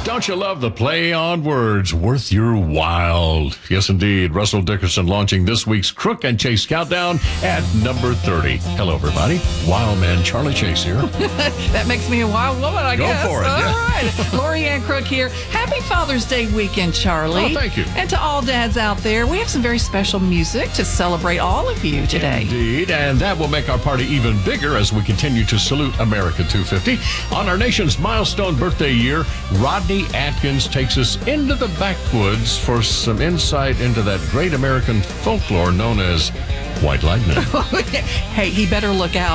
Don't you love the play on words? Worth your while. Yes, indeed. Russell Dickerson launching this week's Crook and Chase Countdown at number 30. Hello, everybody. Wild man Charlie Chase here. That makes me a wild woman, I guess. Go for it. All Yeah. right. Lori Ann Crook here. Happy Father's Day weekend, Charlie. Oh, thank you. And to all dads out there, we have some very special music to celebrate all of you today. Indeed, and that will make our party even bigger as we continue to salute America 250. On our nation's milestone birthday year, Rodney Atkins takes us into the backwoods for some insight into that great American folklore known as White Lightning. Hey, he better look out.